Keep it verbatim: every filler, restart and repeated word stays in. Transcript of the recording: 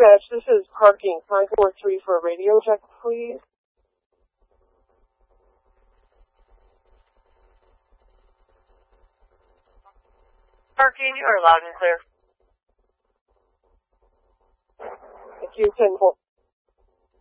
dispatch, this is parking. nine four three for a radio check, please. Parking, you are loud and clear. Thank you, ten four.